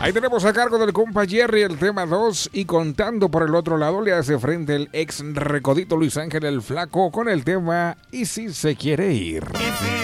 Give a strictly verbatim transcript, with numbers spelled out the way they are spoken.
Ahí tenemos a cargo del compa Jerry el tema dos y contando por el otro lado le hace frente el ex recodito Luis Ángel el Flaco con el tema Y si se quiere ir.